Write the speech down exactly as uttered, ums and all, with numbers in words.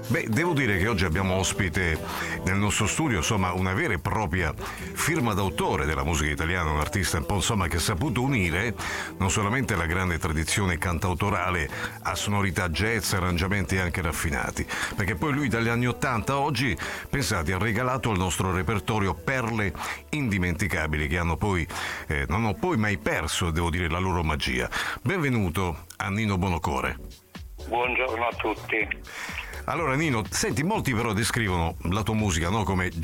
Beh, devo dire che oggi abbiamo ospite nel nostro studio, insomma, una vera e propria firma d'autore della musica italiana, un artista un po', insomma, che ha saputo unire non solamente la grande tradizione cantautorale a sonorità jazz, arrangiamenti anche raffinati, perché poi lui dagli anni ottanta a oggi, pensate, ha regalato al nostro repertorio perle indimenticabili che hanno poi, eh, non ho poi mai perso, devo dire, la loro magia. Benvenuto a Nino Buonocore. Buongiorno a tutti. Allora Nino, senti, molti però descrivono la tua musica, no, come